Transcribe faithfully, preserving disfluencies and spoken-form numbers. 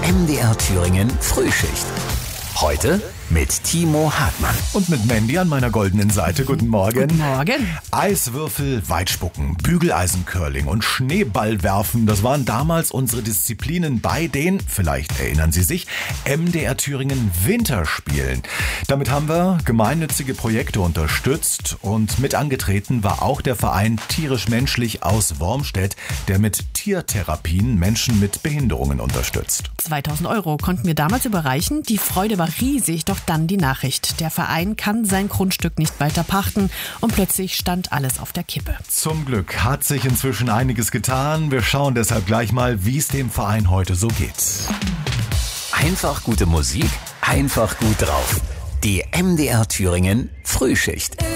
M D R Thüringen Frühschicht. Heute mit Timo Hartmann. Und mit Mandy an meiner goldenen Seite. Guten Morgen. Guten Morgen. Eiswürfel, Weitspucken, Bügeleisencurling und Schneeballwerfen, das waren damals unsere Disziplinen bei den, vielleicht erinnern Sie sich, M D R Thüringen Winterspielen. Damit haben wir gemeinnützige Projekte unterstützt und mit angetreten war auch der Verein Tierisch-Menschlich aus Wormstedt, der mit Tiertherapien Menschen mit Behinderungen unterstützt. zweitausend Euro konnten wir damals überreichen. Die Freude war riesig, doch dann die Nachricht. Der Verein kann sein Grundstück nicht weiter pachten und plötzlich stand alles auf der Kippe. Zum Glück hat sich inzwischen einiges getan. Wir schauen deshalb gleich mal, wie es dem Verein heute so geht. Einfach gute Musik, einfach gut drauf. Die M D R Thüringen Frühschicht.